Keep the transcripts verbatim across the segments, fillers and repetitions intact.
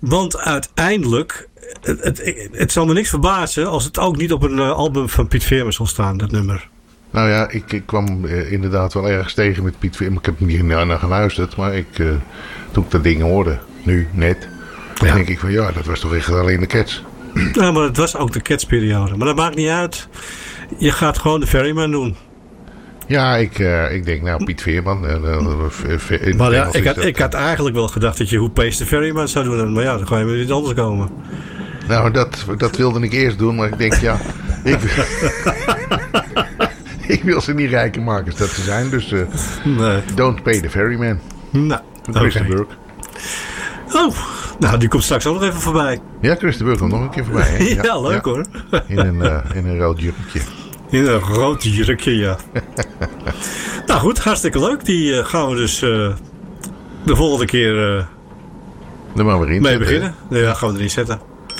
Want uiteindelijk, het, het, het zal me niks verbazen als het ook niet op een uh, album van Piet Veerman zal staan, dat nummer. Nou ja, ik, ik kwam uh, inderdaad wel ergens tegen met Piet Veerman. Ik heb niet naar geluisterd, maar ik, uh, toen ik dat ding hoorde, nu, net, dan ja. denk ik van ja, dat was toch echt alleen de Cats. Ja, maar het was ook de Cats-periode. Maar dat maakt niet uit. Je gaat gewoon de Ferryman doen. Ja, ik, uh, ik denk nou Piet Veerman. Uh, uh, uh, maar ja, ik had, ik had eigenlijk wel gedacht dat je Who Pays the Ferryman zou doen. Maar ja, dan ga je met iets anders komen. Nou, dat, dat wilde ik eerst doen. Maar ik denk ja, ik, ik wil ze niet rijker maken als dat ze zijn. Dus uh, nee. Don't Pay the Ferryman. Nou, Chris de Burgh. Oh, nou die komt straks ook nog even voorbij. Ja, Chris de Burgh komt nog een keer voorbij. Hè? Ja, ja, leuk ja. hoor. In een, uh, in een rood jurkje. In een rood jurkje, ja. Nou goed, hartstikke leuk. Die uh, gaan we dus uh, de volgende keer uh, er maar weer in mee beginnen. Ja, ja, gaan we erin zetten.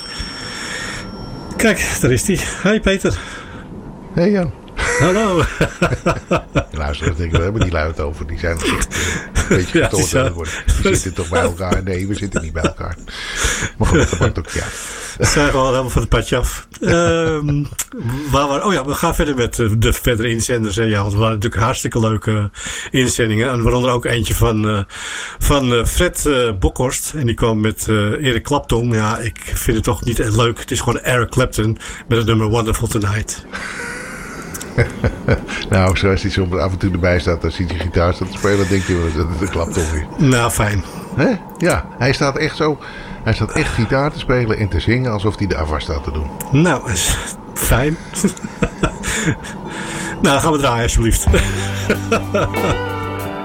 Kijk, daar is die. Hey Peter. Hey Jan. Hallo. Luister, ik denk, we hebben die luid over. Die zijn echt uh, een beetje ja, gestoord aan het worden. Die zitten toch bij elkaar? Nee, we zitten niet bij elkaar. Maar goed, dat maakt ook ja. We zijn gewoon helemaal van het padje af. Um, waar, waar, oh ja, we gaan verder met uh, de verdere inzenders. Hè, ja, want we waren natuurlijk hartstikke leuke inzendingen. En waaronder ook eentje van, uh, van uh, Fred uh, Bokhorst. En die kwam met uh, Eric Clapton. Ja, ik vind het toch niet echt leuk. Het is gewoon Eric Clapton met het nummer Wonderful Tonight. Nou, zoals hij zo af en toe erbij staat, als hij die gitaar staat te spelen, denk je wel dat het Clapton weer. Nou, fijn. Hè? Ja, hij staat echt zo. Hij staat echt gitaar te spelen en te zingen alsof hij de afwas staat te doen. Nou, fijn. Nou, gaan we draaien alsjeblieft.